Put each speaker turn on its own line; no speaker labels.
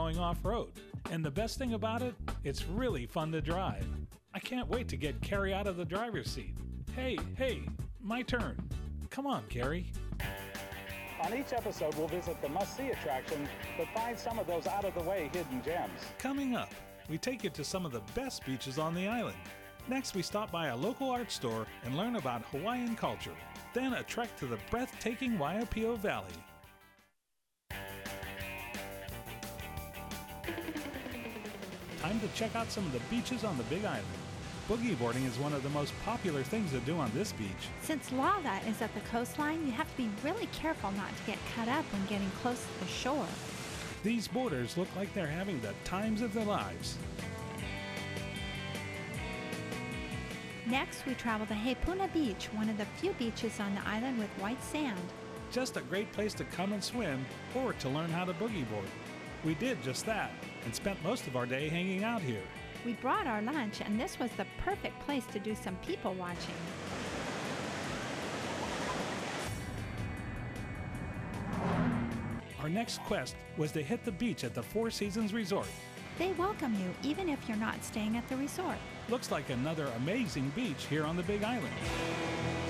going off-road. And the best thing about it, it's really fun to drive. I can't wait to get Carrie out of the driver's seat. Hey, my turn. Come on, Carrie.
On each episode, we'll visit the must-see attractions, but find some of those out-of-the-way hidden gems.
Coming up, we take you to some of the best beaches on the island. Next, we stop by a local art store and learn about Hawaiian culture. Then a trek to the breathtaking Waiopio Valley. Time to check out some of the beaches on the Big Island. Boogie boarding is one of the most popular things to do on this beach.
Since lava is at the coastline, you have to be really careful not to get cut up when getting close to the shore.
These boarders look like they're having the times of their lives.
Next, we travel to Hepuna Beach, one of the few beaches on the island with white sand.
Just a great place to come and swim or to learn how to boogie board. We did just that and spent most of our day hanging out here.
We brought our lunch, and this was the perfect place to do some people watching.
Our next quest was to hit the beach at the Four Seasons Resort.
They welcome you even if you're not staying at the resort.
Looks like another amazing beach here on the Big Island.